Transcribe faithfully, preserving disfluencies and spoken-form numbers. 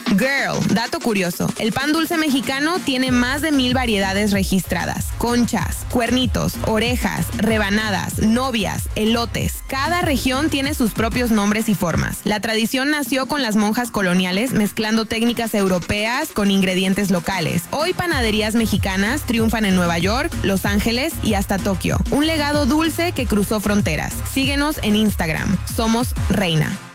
Girl, dato curioso. El pan dulce mexicano tiene más de mil variedades registradas. Conchas, cuernitos, orejas, rebanadas, novias, elotes. Cada región tiene sus propios nombres y formas. La tradición nació con las monjas coloniales mezclando técnicas europeas con ingredientes locales. Hoy panaderías mexicanas triunfan en Nueva York, Los Ángeles y hasta Tokio. Un legado dulce que cruzó fronteras. Síguenos en Instagram. Somos Reina.